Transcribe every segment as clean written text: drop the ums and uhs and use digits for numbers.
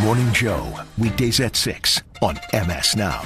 Morning Joe, weekdays at 6 on MS Now.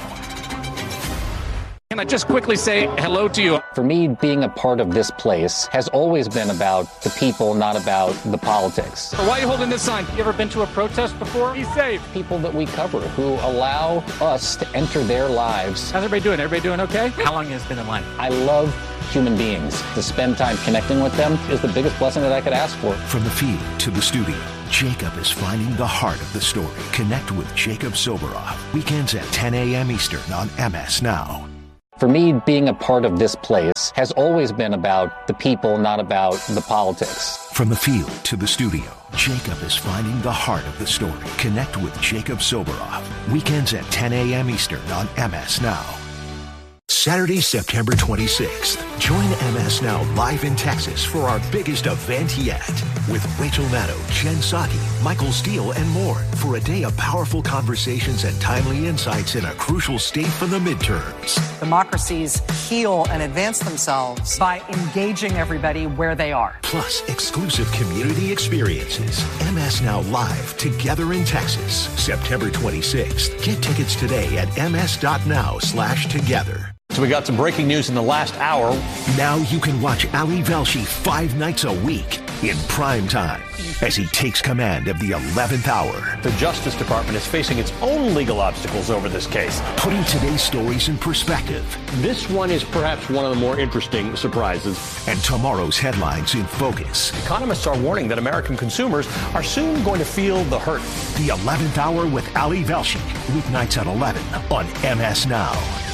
Can I just quickly say hello to you? For me, being a part of this place has always been about the people, not about the politics. So why are you holding this sign? You ever been to a protest before? Be safe. People that we cover who allow us to enter their lives. How's everybody doing? Everybody doing okay? How long has it been in line? I love human beings. To spend time connecting with them is the biggest blessing that I could ask for. From the field to the studio, Jacob is finding the heart of the story. Connect with Jacob Soboroff. Weekends at 10 a.m. Eastern on MS Now. For me, being a part of this place has always been about the people, not about the politics. From the field to the studio, Jacob is finding the heart of the story. Connect with Jacob Soboroff. Weekends at 10 a.m. Eastern on MS Now. Saturday, September 26th. Join MS Now live in Texas for our biggest event yet. With Rachel Maddow, Jen Psaki, Michael Steele, and more for a day of powerful conversations and timely insights in a crucial state for the midterms. Democracies heal and advance themselves by engaging everybody where they are. Plus, exclusive community experiences. MS Now Live Together in Texas, September 26th. Get tickets today at ms.now/together. So we got some breaking news in the last hour. Now you can watch Ali Velshi 5 nights a week in prime time as he takes command of the 11th hour. The Justice Department is facing its own legal obstacles over this case. Putting today's stories in perspective. This one is perhaps one of the more interesting surprises. And tomorrow's headlines in focus. Economists are warning that American consumers are soon going to feel the hurt. The 11th hour with Ali Velshi, weeknights at 11 on MS Now.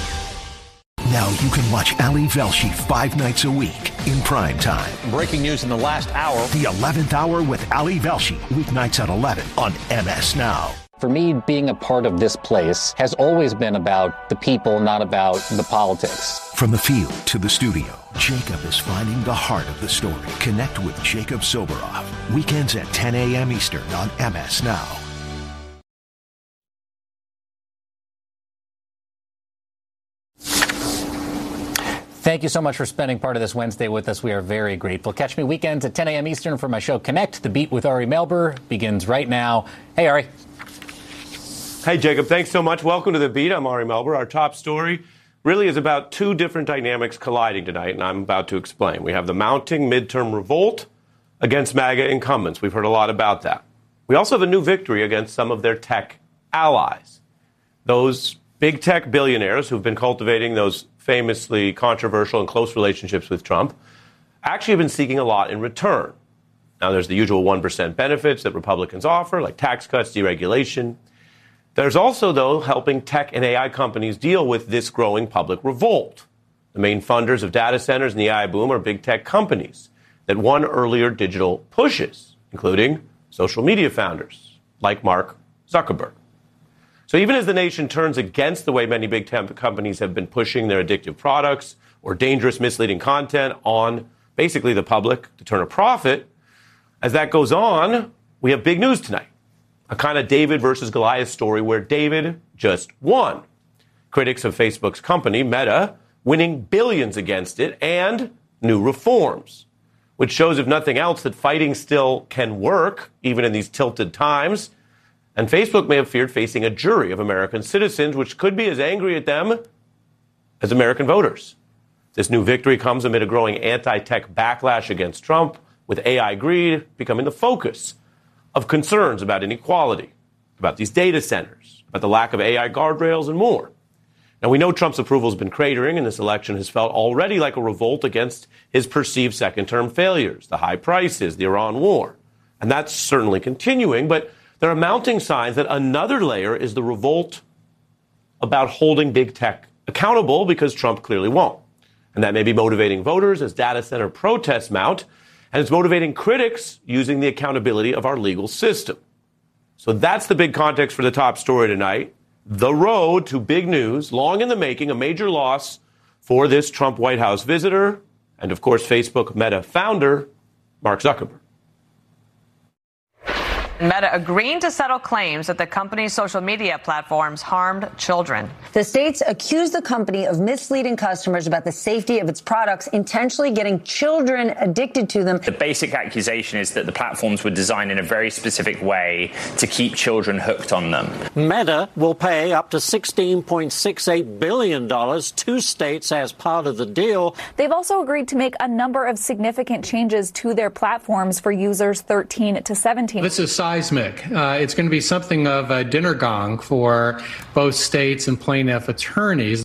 Now you can watch Ali Velshi 5 nights a week in prime time. Breaking news in the last hour. The 11th hour with Ali Velshi, weeknights at 11 on MS Now. For me, being a part of this place has always been about the people, not about the politics. From the field to the studio, Jacob is finding the heart of the story. Connect with Jacob Soboroff. Weekends at 10 a.m. Eastern on MS Now. Thank you so much for spending part of this Wednesday with us. We are very grateful. Catch me weekends at 10 a.m. Eastern for my show Connect. The Beat with Ari Melber begins right now. Hey, Ari. Hey, Jacob. Thanks so much. Welcome to The Beat. I'm Ari Melber. Our top story really is about two different dynamics colliding tonight, and I'm about to explain. We have the mounting midterm revolt against MAGA incumbents. We've heard a lot about that. We also have a new victory against some of their tech allies. Those big tech billionaires who've been cultivating those famously controversial and close relationships with Trump actually have been seeking a lot in return. Now, there's the usual 1% benefits that Republicans offer, like tax cuts, deregulation. There's also, though, helping tech and AI companies deal with this growing public revolt. The main funders of data centers and the AI boom are big tech companies that won earlier digital pushes, including social media founders like Mark Zuckerberg. So even as the nation turns against the way many big tech companies have been pushing their addictive products or dangerous, misleading content on basically the public to turn a profit, as that goes on, we have big news tonight. A kind of David versus Goliath story where David just won. Critics of Facebook's company, Meta, winning billions against it, and new reforms, which shows, if nothing else, that fighting still can work, even in these tilted times. And Facebook may have feared facing a jury of American citizens, which could be as angry at them as American voters. This new victory comes amid a growing anti-tech backlash against Trump, with AI greed becoming the focus of concerns about inequality, about these data centers, about the lack of AI guardrails, and more. Now, we know Trump's approval has been cratering, and this election has felt already like a revolt against his perceived second-term failures, the high prices, the Iran war. And that's certainly continuing, but there are mounting signs that another layer is the revolt about holding big tech accountable, because Trump clearly won't. And that may be motivating voters as data center protests mount, and it's motivating critics using the accountability of our legal system. So that's the big context for the top story tonight. The road to big news, long in the making, a major loss for this Trump White House visitor, and of course Facebook Meta founder, Mark Zuckerberg. Meta agreeing to settle claims that the company's social media platforms harmed children. The states accuse the company of misleading customers about the safety of its products, intentionally getting children addicted to them. The basic accusation is that the platforms were designed in a very specific way to keep children hooked on them. Meta will pay up to $16.68 billion to states as part of the deal. They've also agreed to make a number of significant changes to their platforms for users 13 to 17. This is seismic. It's going to be something of a dinner gong for both states and plaintiff attorneys.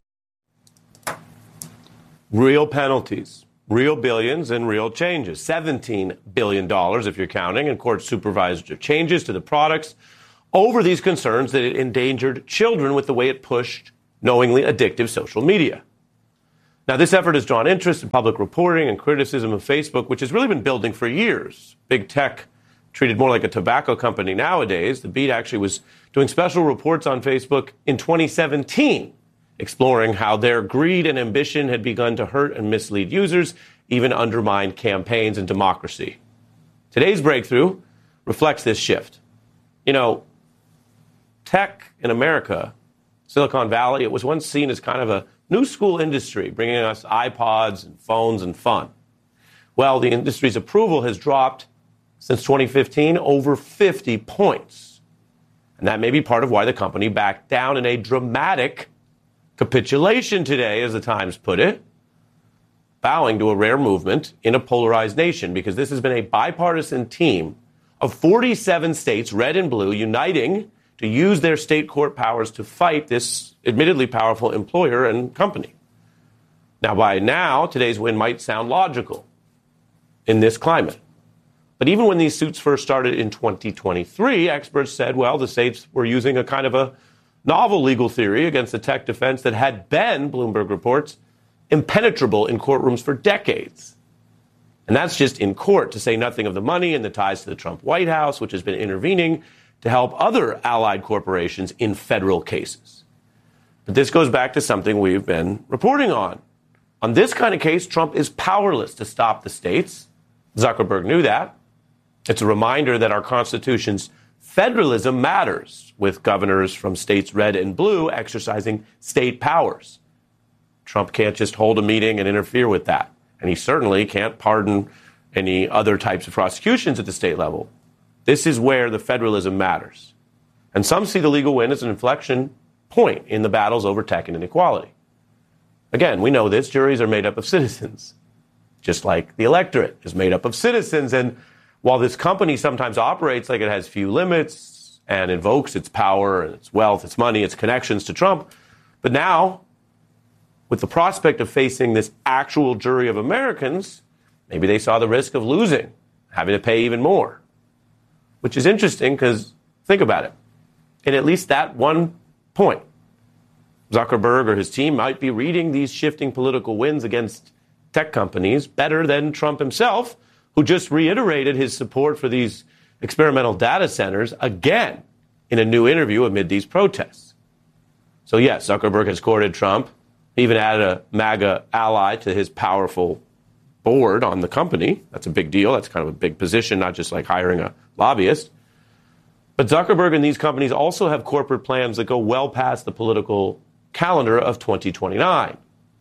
Real penalties, real billions, and real changes. $17 billion, if you're counting, and court supervised changes to the products over these concerns that it endangered children with the way it pushed knowingly addictive social media. Now, this effort has drawn interest in public reporting and criticism of Facebook, which has really been building for years. Big tech treated more like a tobacco company nowadays. The Beat actually was doing special reports on Facebook in 2017, exploring how their greed and ambition had begun to hurt and mislead users, even undermine campaigns and democracy. Today's breakthrough reflects this shift. You know, tech in America, Silicon Valley, it was once seen as kind of a new school industry, bringing us iPods and phones and fun. Well, the industry's approval has dropped since 2015, over 50 points. And that may be part of why the company backed down in a dramatic capitulation today, as the Times put it, bowing to a rare movement in a polarized nation, because this has been a bipartisan team of 47 states, red and blue, uniting to use their state court powers to fight this admittedly powerful employer and company. Now, by now, today's win might sound logical in this climate. But even when these suits first started in 2023, experts said, well, the states were using a kind of a novel legal theory against the tech defense that had been, Bloomberg reports, impenetrable in courtrooms for decades. And that's just in court, to say nothing of the money and the ties to the Trump White House, which has been intervening to help other allied corporations in federal cases. But this goes back to something we've been reporting on. On this kind of case, Trump is powerless to stop the states. Zuckerberg knew that. It's a reminder that our Constitution's federalism matters, with governors from states red and blue exercising state powers. Trump can't just hold a meeting and interfere with that. And he certainly can't pardon any other types of prosecutions at the state level. This is where the federalism matters. And some see the legal win as an inflection point in the battles over tech and inequality. Again, we know this. Juries are made up of citizens, just like the electorate is made up of citizens. And while this company sometimes operates like it has few limits and invokes its power and its wealth, its money, its connections to Trump, but now, with the prospect of facing this actual jury of Americans, maybe they saw the risk of losing, having to pay even more. Which is interesting because, think about it, in at least that one point, Zuckerberg or his team might be reading these shifting political winds against tech companies better than Trump himself, who just reiterated his support for these experimental data centers again in a new interview amid these protests. So yes, Zuckerberg has courted Trump, even added a MAGA ally to his powerful board on the company. That's a big deal. That's kind of a big position, not just like hiring a lobbyist. But Zuckerberg and these companies also have corporate plans that go well past the political calendar of 2029.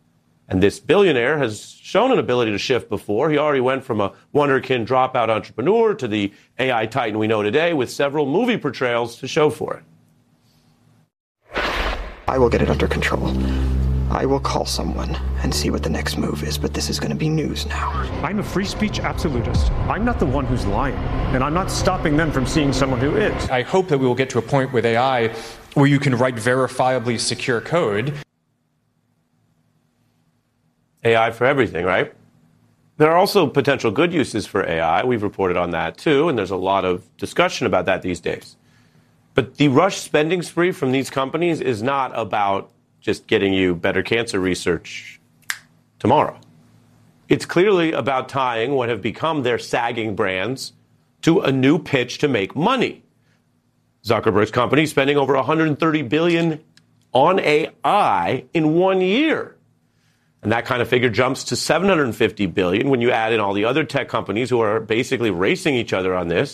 And this billionaire has shown an ability to shift before. He already went from a wonderkind dropout entrepreneur to the AI titan we know today, with several movie portrayals to show for it. I will get it under control. I will call someone and see what the next move is, but this is going to be news now. I'm a free speech absolutist. I'm not the one who's lying, and I'm not stopping them from seeing someone who is. I hope that we will get to a point with AI where you can write verifiably secure code. AI for everything, right? There are also potential good uses for AI. We've reported on that too, and there's a lot of discussion about that these days. But the rush spending spree from these companies is not about just getting you better cancer research tomorrow. It's clearly about tying what have become their sagging brands to a new pitch to make money. Zuckerberg's company spending over $130 billion on AI in 1 year. And that kind of figure jumps to $750 billion when you add in all the other tech companies who are basically racing each other on this.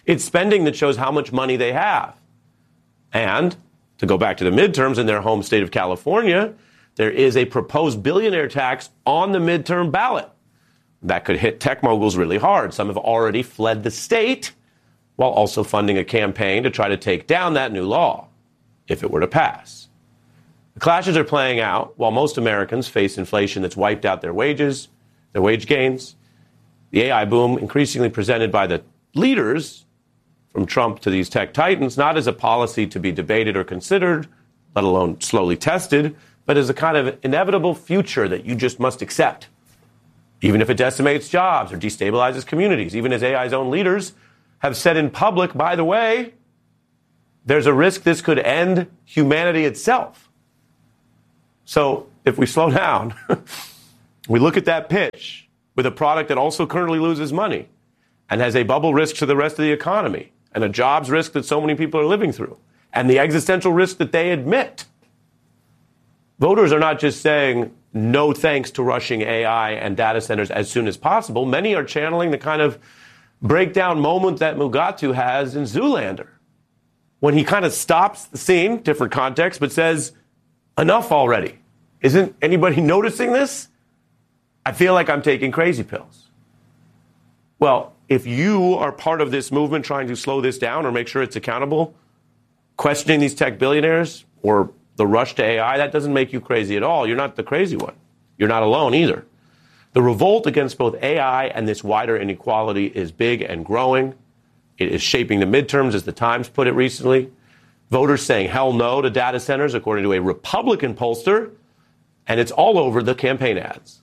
It's spending that shows how much money they have. And to go back to the midterms in their home state of California, there is a proposed billionaire tax on the midterm ballot. That could hit tech moguls really hard. Some have already fled the state while also funding a campaign to try to take down that new law, if it were to pass. The clashes are playing out while most Americans face inflation that's wiped out their wages, their wage gains. The AI boom increasingly presented by the leaders, from Trump to these tech titans, not as a policy to be debated or considered, let alone slowly tested, but as a kind of inevitable future that you just must accept. Even if it decimates jobs or destabilizes communities, even as AI's own leaders have said in public, by the way, there's a risk this could end humanity itself. So if we slow down, we look at that pitch with a product that also currently loses money and has a bubble risk to the rest of the economy and a jobs risk that so many people are living through and the existential risk that they admit. Voters are not just saying no thanks to rushing AI and data centers as soon as possible. Many are channeling the kind of breakdown moment that Mugatu has in Zoolander, when he kind of stops the scene, different context, but says, enough already. Isn't anybody noticing this? I feel like I'm taking crazy pills. Well, if you are part of this movement trying to slow this down or make sure it's accountable, questioning these tech billionaires or the rush to AI, that doesn't make you crazy at all. You're not the crazy one. You're not alone either. The revolt against both AI and this wider inequality is big and growing. It is shaping the midterms, as the Times put it recently. Voters saying hell no to data centers, according to a Republican pollster, and it's all over the campaign ads.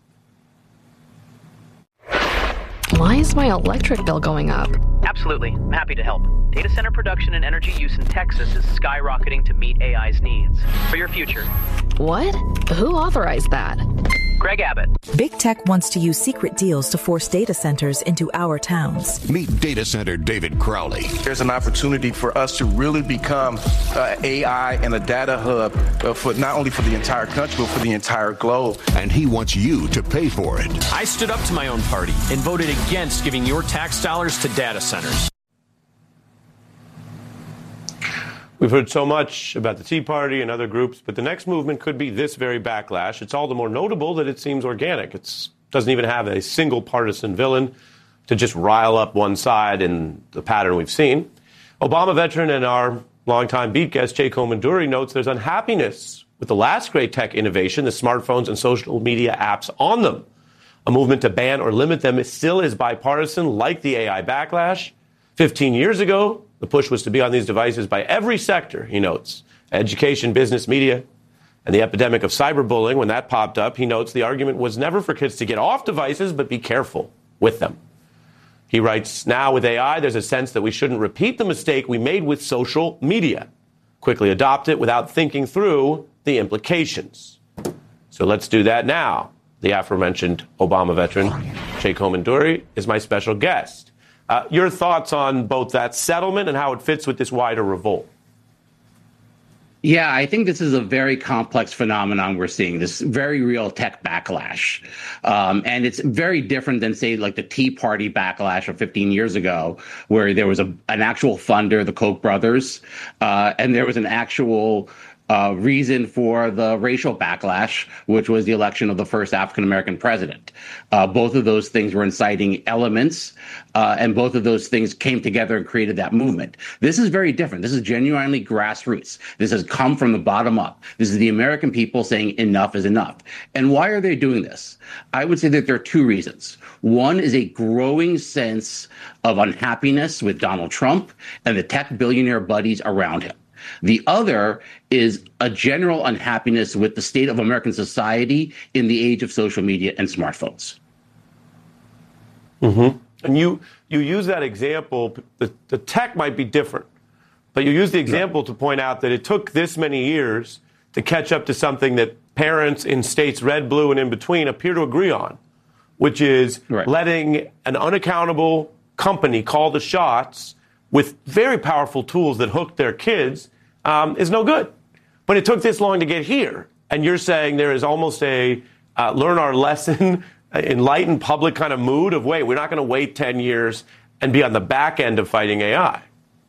Why is my electric bill going up? Absolutely. I'm happy to help. Data center production and energy use in Texas is skyrocketing to meet AI's needs. For your future. What? Who authorized that? Greg Abbott. Big Tech wants to use secret deals to force data centers into our towns. Meet data center David Crowley. There's an opportunity for us to really become AI and a data hub for not only for the entire country, but for the entire globe. And he wants you to pay for it. I stood up to my own party and voted against giving your tax dollars to data centers. We've heard so much about the Tea Party and other groups, but the next movement could be this very backlash. It's all the more notable that it seems organic. It doesn't even have a single partisan villain to just rile up one side in the pattern we've seen. Obama veteran and our longtime beat guest, Jay Komanduri, notes there's unhappiness with the last great tech innovation, the smartphones and social media apps on them. A movement to ban or limit them still is bipartisan, like the AI backlash. 15 years ago, the push was to be on these devices by every sector, he notes. Education, business, media. And the epidemic of cyberbullying, when that popped up, he notes the argument was never for kids to get off devices, but be careful with them. He writes, now with AI, there's a sense that we shouldn't repeat the mistake we made with social media. Quickly adopt it without thinking through the implications. So let's do that now. The aforementioned Obama veteran, Jay Komanduri, is my special guest. Your thoughts on both that settlement and how it fits with this wider revolt? Yeah, I think this is a very complex phenomenon we're seeing, this very real tech backlash. And it's very different than, say, like the Tea Party backlash of 15 years ago, where there was an actual funder, the Koch brothers, and there was an actual reason for the racial backlash, which was the election of the first African-American president. Both of those things were inciting elements, and both of those things came together and created that movement. This is very different. This is genuinely grassroots. This has come from the bottom up. This is the American people saying enough is enough. And why are they doing this? I would say that there are two reasons. One is a growing sense of unhappiness with Donald Trump and the tech billionaire buddies around him. The other is a general unhappiness with the state of American society in the age of social media and smartphones. Mm-hmm. And you use that example. The tech might be different, but you use the example to point out that it took this many years to catch up to something that parents in states red, blue, and in between appear to agree on, which is letting an unaccountable company call the shots with very powerful tools that hook their kids is no good. But it took this long to get here. And you're saying there is almost a learn our lesson, enlightened public kind of mood of, wait, we're not going to wait 10 years and be on the back end of fighting AI.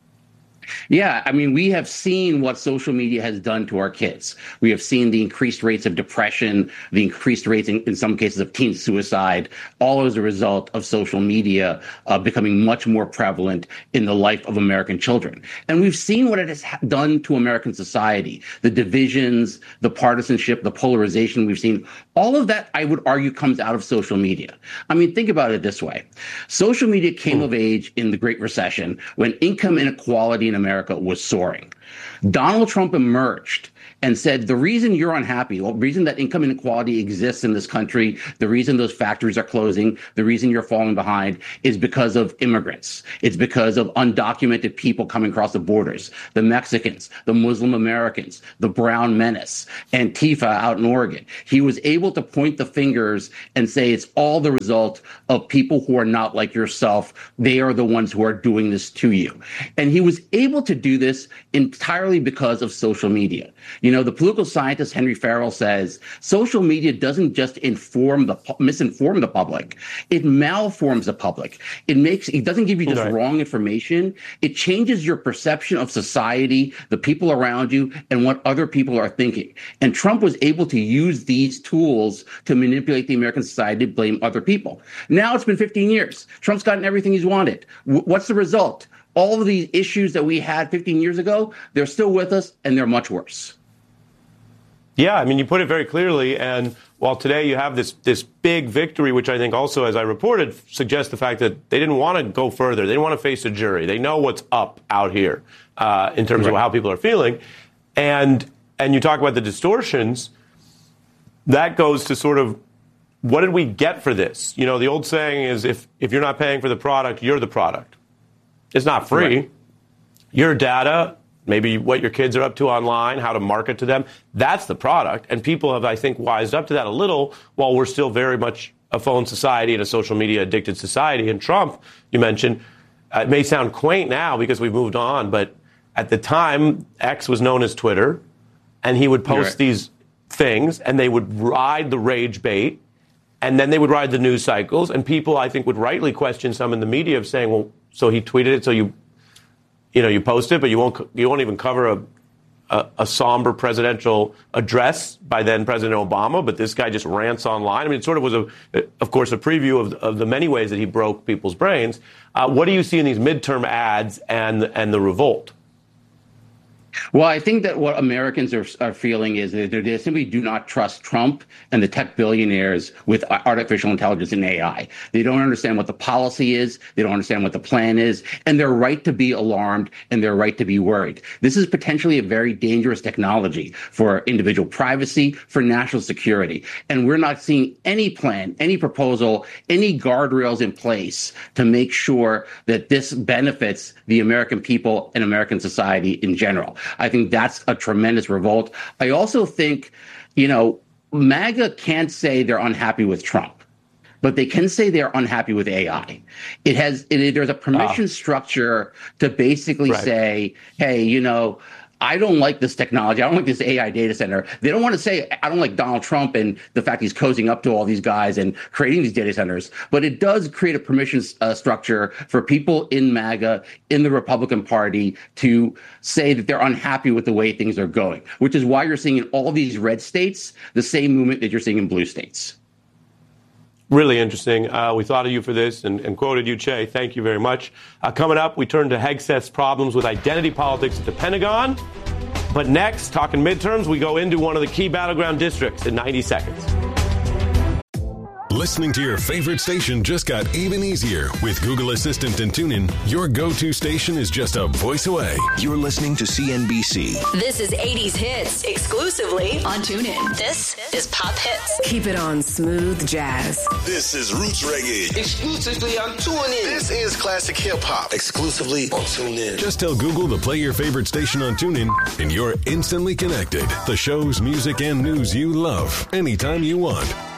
Yeah, I mean, we have seen what social media has done to our kids. We have seen the increased rates of depression, the increased rates in some cases of teen suicide, all as a result of social media becoming much more prevalent in the life of American children. And we've seen what it has done to American society, the divisions, the partisanship, the polarization we've seen. All of that, I would argue, comes out of social media. I mean, think about it this way. Social media came of age in the Great Recession when income inequality in America was soaring. Donald Trump emerged and said, the reason you're unhappy, the reason that income inequality exists in this country, the reason those factories are closing, the reason you're falling behind is because of immigrants. It's because of undocumented people coming across the borders, the Mexicans, the Muslim Americans, the Brown Menace, Antifa out in Oregon. He was able to point the fingers and say it's all the result of people who are not like yourself. They are the ones who are doing this to you. And he was able to do this entirely because of social media. You know, the political scientist Henry Farrell says social media doesn't just misinform the public. It malforms the public. It doesn't give you just wrong information. It changes your perception of society, the people around you, and what other people are thinking. And Trump was able to use these tools to manipulate the American society to blame other people. Now it's been 15 years. Trump's gotten everything he's wanted. What's the result? All of these issues that we had 15 years ago, they're still with us, and they're much worse. Yeah, I mean, you put it very clearly. And while today you have this big victory, which I think also, as I reported, suggests the fact that they didn't want to go further. They didn't want to face a jury. They know what's up out here in terms of how people are feeling. And you talk about the distortions. That goes to sort of, what did we get for this? You know, the old saying is, if you're not paying for the product, you're the product. It's not free. Right. Your data, maybe what your kids are up to online, how to market to them, that's the product. And people have, I think, wised up to that a little, while we're still very much a phone society and a social media addicted society. And Trump, you mentioned, it may sound quaint now because we've moved on, but at the time, X was known as Twitter, and he would post these things, and they would ride the rage bait, and then they would ride the news cycles, and people, I think, would rightly question some in the media of saying, well, so he tweeted it, so you post it, but you won't even cover a somber presidential address by then President Obama, but this guy just rants online. I mean, it sort of was, of course, a preview of the many ways that he broke people's brains. What do you see in these midterm ads and the revolt? Well, I think that what Americans are feeling is that they simply do not trust Trump and the tech billionaires with artificial intelligence and AI. They don't understand what the policy is. They don't understand what the plan is. And they're right to be alarmed, and they're right to be worried. This is potentially a very dangerous technology for individual privacy, for national security. And we're not seeing any plan, any proposal, any guardrails in place to make sure that this benefits the American people and American society in general. I think that's a tremendous revolt. I also think, MAGA can't say they're unhappy with Trump, but they can say they're unhappy with AI. There's a permission structure to basically say, hey, I don't like this technology. I don't like this AI data center. They don't want to say, I don't like Donald Trump and the fact he's cozying up to all these guys and creating these data centers. But it does create a permission structure for people in MAGA, in the Republican Party, to say that they're unhappy with the way things are going, which is why you're seeing in all these red states the same movement that you're seeing in blue states. Really interesting. We thought of you for this and quoted you, Che. Thank you very much. Coming up, we turn to Hegseth's problems with identity politics at the Pentagon. But next, talking midterms, we go into one of the key battleground districts in 90 seconds. Listening to your favorite station just got even easier. With Google Assistant and TuneIn, your go-to station is just a voice away. You're listening to CNBC. This is 80s Hits, exclusively on TuneIn. This is Pop Hits. Keep it on smooth jazz. This is Roots Reggae, exclusively on TuneIn. This is Classic Hip Hop, exclusively on TuneIn. Just tell Google to play your favorite station on TuneIn, and you're instantly connected. The shows, music, and news you love, anytime you want.